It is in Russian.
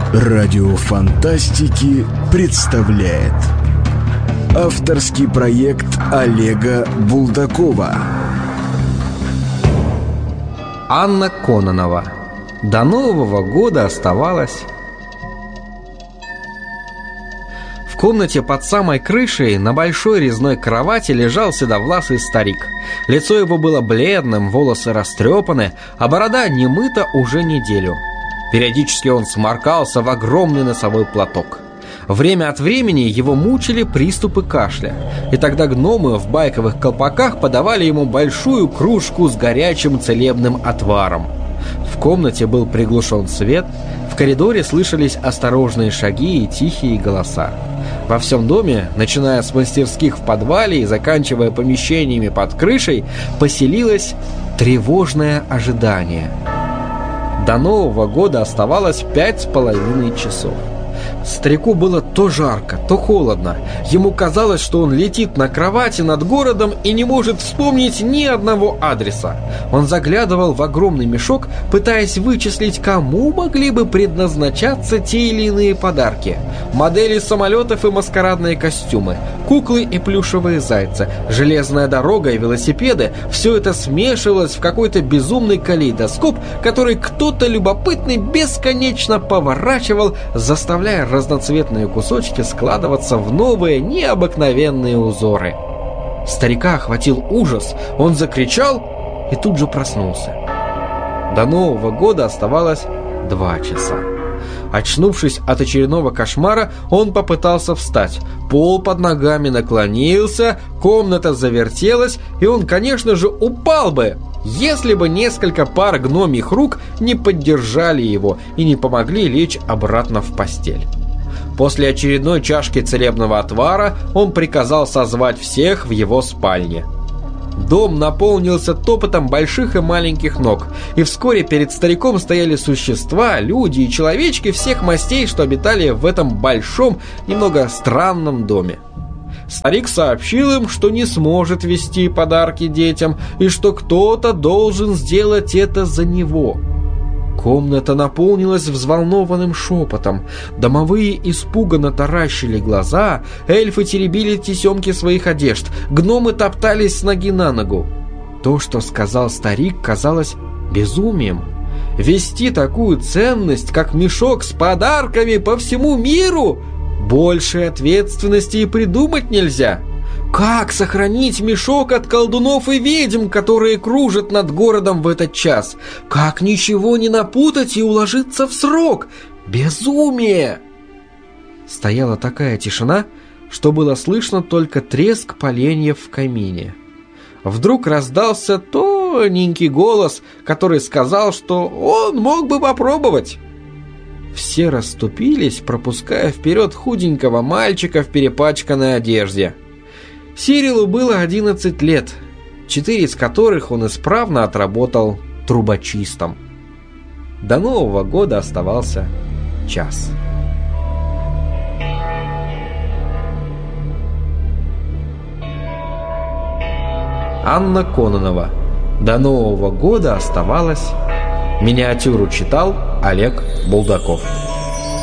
Радио Фантастики представляет авторский проект Олега Булдакова. Анна Кононова. До Нового года оставалось... В комнате под самой крышей на большой резной кровати лежал седовласый старик. Лицо его было бледным, волосы растрепаны, а борода не мыта уже неделю. Периодически он сморкался в огромный носовой платок. Время от времени его мучили приступы кашля, и тогда гномы в байковых колпаках подавали ему большую кружку с горячим целебным отваром. В комнате был приглушен свет, в коридоре слышались осторожные шаги и тихие голоса. Во всем доме, начиная с мастерских в подвале и заканчивая помещениями под крышей, поселилось тревожное ожидание. До Нового года оставалось 5,5 часов. Старику было то жарко, то холодно. Ему казалось, что он летит на кровати над городом и не может вспомнить ни одного адреса. Он заглядывал в огромный мешок, пытаясь вычислить, кому могли бы предназначаться те или иные подарки. Модели самолетов и маскарадные костюмы, куклы и плюшевые зайцы, железная дорога и велосипеды — все это смешивалось в какой-то безумный калейдоскоп, который кто-то любопытный бесконечно поворачивал, заставляя разноцветные кусочки складываться в новые необыкновенные узоры. Старика охватил ужас, он закричал и тут же проснулся. До Нового года оставалось 2 часа. Очнувшись от очередного кошмара, он попытался встать. Пол под ногами наклонился, комната завертелась, и он, конечно же, упал бы, если бы несколько пар гномьих рук не поддержали его и не помогли лечь обратно в постель. После очередной чашки целебного отвара он приказал созвать всех в его спальне. Дом наполнился топотом больших и маленьких ног, и вскоре перед стариком стояли существа, люди и человечки всех мастей, что обитали в этом большом, немного странном доме. Старик сообщил им, что не сможет везти подарки детям, и что кто-то должен сделать это за него. Комната наполнилась взволнованным шепотом. Домовые испуганно таращили глаза, эльфы теребили тесемки своих одежд, гномы топтались с ноги на ногу. То, что сказал старик, казалось безумием. Вести такую ценность, как мешок с подарками, по всему миру? Большей ответственности и придумать нельзя. Как сохранить мешок от колдунов и ведьм, которые кружат над городом в этот час? Как ничего не напутать и уложиться в срок? Безумие! Стояла такая тишина, что было слышно только треск поленьев в камине. Вдруг раздался тоненький голос, который сказал, что он мог бы попробовать. Все расступились, пропуская вперед худенького мальчика в перепачканной одежде. Сирилу было 11 лет, 4 из которых он исправно отработал трубочистом. До Нового года оставался час. Анна Кононова. До Нового года оставалось... Миниатюру читал Олег Булдаков.